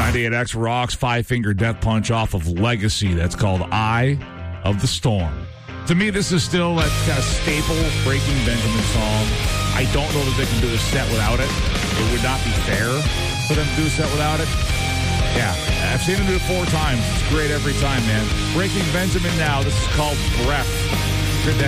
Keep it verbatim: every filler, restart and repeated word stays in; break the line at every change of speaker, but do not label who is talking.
ninety-eight X rocks Five Finger Death Punch off of Legacy. That's called Eye of the Storm. To me, this is still that kind of staple Breaking Benjamin song. I don't know that they can do a set without it. It would not be fair for them to do a set without it. Yeah, I've seen them do it four times. It's great every time, man. Breaking Benjamin now. This is called Breath.